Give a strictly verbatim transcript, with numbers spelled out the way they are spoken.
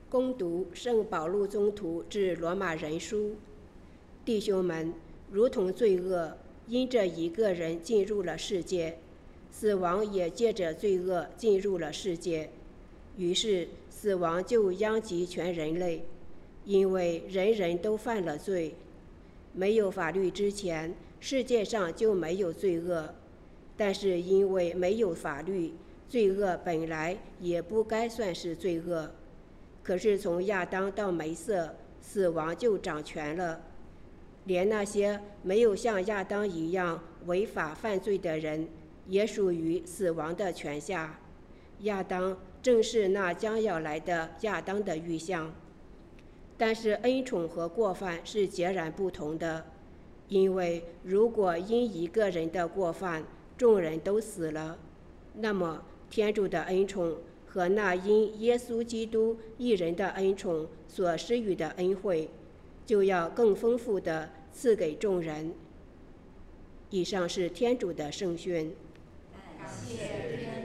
攻读圣保禄宗徒致罗马人书。弟兄们，如同罪恶因着一个人进入了世界，死亡也借着罪恶进入了世界，于是死亡就殃及全人类，因为人人都犯了罪。没有法律之前，世界上就没有罪恶，但是因为没有法律，罪恶本来也不该算是罪恶。可是从亚当到梅瑟，死亡就掌权了，连那些没有像亚当一样违法犯罪的人，也属于死亡的权下。亚当正是那将要来的亚当的预象。但是恩宠和过犯是截然不同的，因为如果因一个人的过犯众人都死了，那么天主的恩宠和那因耶稣基督一人的恩宠所施予的恩惠，就要更丰富地赐给众人。以上是天主的圣训。 感谢天